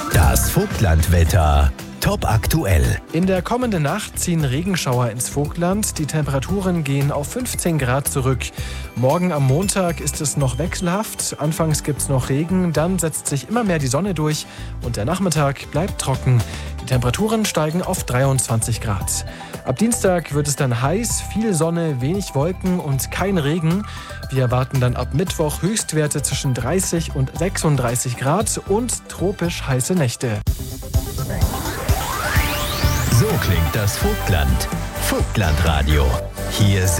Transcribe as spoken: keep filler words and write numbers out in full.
Das Vogtlandwetter. Top aktuell. In der kommenden Nacht ziehen Regenschauer ins Vogtland. Die Temperaturen gehen auf fünfzehn Grad zurück. Morgen am Montag ist es noch wechselhaft. Anfangs gibt es noch Regen, dann setzt sich immer mehr die Sonne durch und der Nachmittag bleibt trocken. Die Temperaturen steigen auf dreiundzwanzig Grad. Ab Dienstag wird es dann heiß, viel Sonne, wenig Wolken und kein Regen. Wir erwarten dann ab Mittwoch Höchstwerte zwischen dreißig und sechsunddreißig Grad und tropisch heiße Nächte. So klingt das Vogtland. Vogtlandradio. Hier sind